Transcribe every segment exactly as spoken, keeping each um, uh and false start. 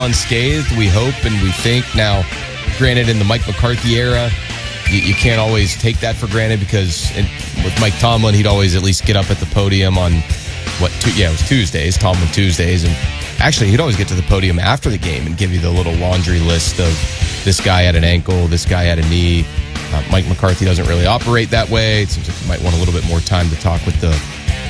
unscathed, we hope and we think. Now, granted, in the Mike McCarthy era, you, you can't always take that for granted because in, with Mike Tomlin, he'd always at least get up at the podium on, what, two, yeah, it was Tuesdays, Tomlin Tuesdays, and actually, he'd always get to the podium after the game and give you the little laundry list of this guy had an ankle, this guy had a knee. Uh, Mike McCarthy doesn't really operate that way. It seems like he might want a little bit more time to talk with the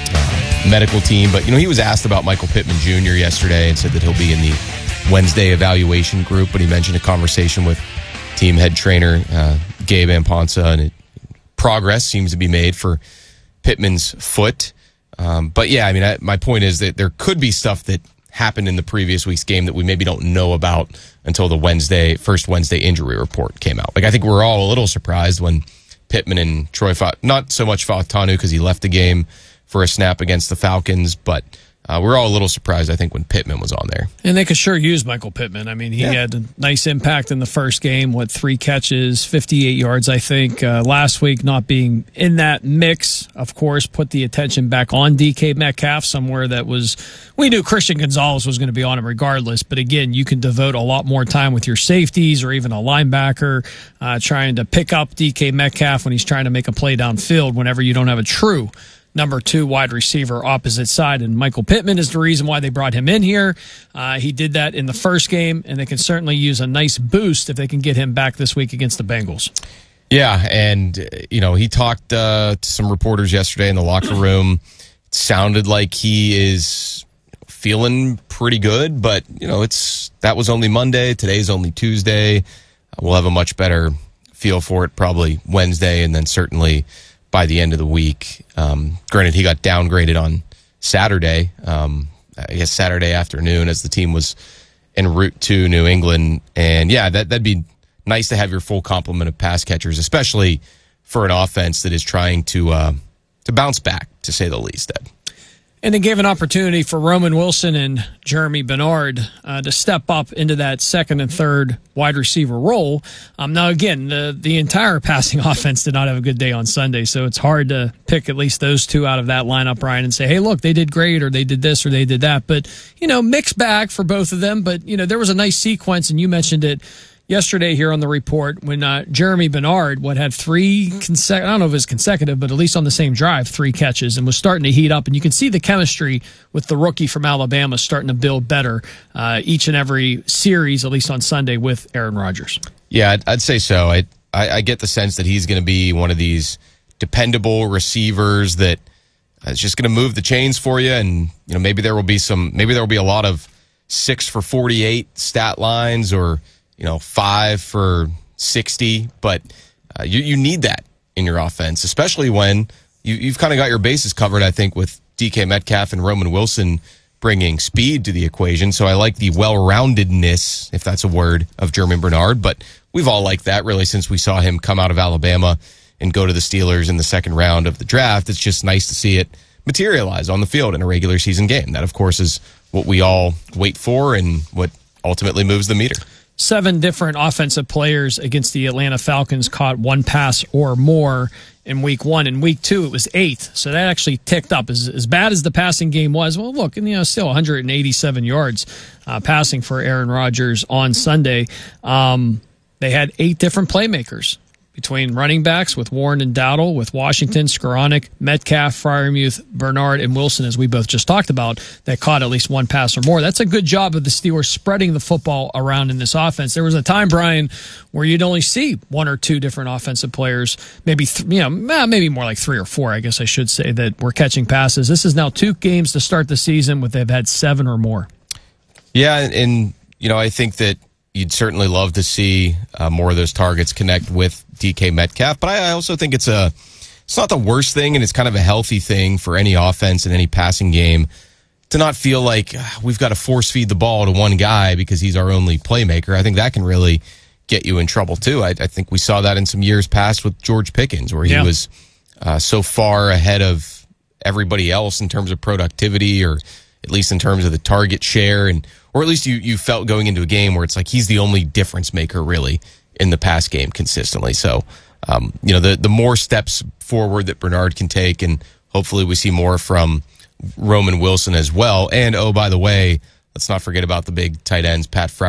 uh, medical team. But, you know, he was asked about Michael Pittman Junior yesterday and said that he'll be in the Wednesday evaluation group. But he mentioned a conversation with team head trainer uh, Gabe Amponsa, and it, progress seems to be made for Pittman's foot. Um, but, yeah, I mean, I, my point is that there could be stuff that happened in the previous week's game that we maybe don't know about until the Wednesday, first Wednesday injury report came out. Like, I think we're all a little surprised when Pittman and Troy fought, not so much Fautanu because he left the game for a snap against the Falcons, but uh, we're all a little surprised, I think, when Pittman was on there. And they could sure use Michael Pittman. I mean, he yeah. had a nice impact in the first game, what, three catches, fifty-eight yards, I think. Uh, last week, not being in that mix, of course, put the attention back on D K Metcalf, somewhere that was, we knew Christian Gonzalez was going to be on him regardless, but again, you can devote a lot more time with your safeties or even a linebacker uh, trying to pick up D K Metcalf when he's trying to make a play downfield whenever you don't have a true number two wide receiver opposite side. And Michael Pittman is the reason why they brought him in here. Uh, he did that in the first game, and they can certainly use a nice boost if they can get him back this week against the Bengals. Yeah, and, you know, he talked uh, to some reporters yesterday in the locker room. It sounded like he is feeling pretty good, but, you know, it's that was only Monday. Today's only Tuesday. We'll have a much better feel for it probably Wednesday, and then certainly by the end of the week. Um, granted, he got downgraded on Saturday, um, I guess Saturday afternoon as the team was en route to New England. And, yeah, that, that'd be nice to have your full complement of pass catchers, especially for an offense that is trying to uh, to bounce back, to say the least, Ed. And they gave an opportunity for Roman Wilson and Jeremy Bernard uh, to step up into that second and third wide receiver role. Um, now, again, the, the entire passing offense did not have a good day on Sunday, so it's hard to pick at least those two out of that lineup, Brian, and say, hey, look, they did great, or they did this, or they did that. But, you know, mixed bag for both of them. But, you know, there was a nice sequence, and you mentioned it yesterday here on the report when uh, Jeremy Bernard, what had three consecutive, I don't know if it was consecutive, but at least on the same drive, three catches, and was starting to heat up. And you can see the chemistry with the rookie from Alabama starting to build better uh, each and every series, at least on Sunday, with Aaron Rodgers. Yeah, I'd, I'd say so. I, I, I get the sense that he's going to be one of these dependable receivers that is just going to move the chains for you. And, you know, maybe there will be some, maybe there will be a lot of six for forty-eight stat lines, or, you know, five for sixty, but uh, you, you need that in your offense, especially when you, you've kind of got your bases covered, I think, with D K Metcalf and Roman Wilson bringing speed to the equation. So I like the well-roundedness, if that's a word, of Jeremy Bernard, but we've all liked that really since we saw him come out of Alabama and go to the Steelers in the second round of the draft. It's just nice to see it materialize on the field in a regular season game. That, of course, is what we all wait for and what ultimately moves the meter. Seven different offensive players against the Atlanta Falcons caught one pass or more in week one. In week two, it was eighth. So that actually ticked up. As, as bad as the passing game was, well, look, and, you know, still one hundred eighty-seven yards uh, passing for Aaron Rodgers on Sunday. Um, they had eight different playmakers between running backs with Warren and Dowdle, with Washington, Skoranek, Metcalf, Freiermuth, Bernard, and Wilson, as we both just talked about, that caught at least one pass or more. That's a good job of the Steelers spreading the football around in this offense. There was a time, Brian, where you'd only see one or two different offensive players, maybe th- you know, maybe more like three or four, I guess I should say, that were catching passes. This is now two games to start the season where they've had seven or more. Yeah, and, and you know, I think that you'd certainly love to see uh, more of those targets connect with D K Metcalf, but I also think it's a it's not the worst thing, and it's kind of a healthy thing for any offense in any passing game to not feel like uh, we've got to force feed the ball to one guy because he's our only playmaker. I think that can really get you in trouble too. I, I think we saw that in some years past with George Pickens, where he yeah. was uh, so far ahead of everybody else in terms of productivity, or at least in terms of the target share, and or at least you, you felt going into a game where it's like he's the only difference maker really in the pass game consistently. So, um, you know, the, the more steps forward that Bernard can take, and hopefully we see more from Roman Wilson as well. And, oh, by the way, let's not forget about the big tight ends, Pat Freiermuth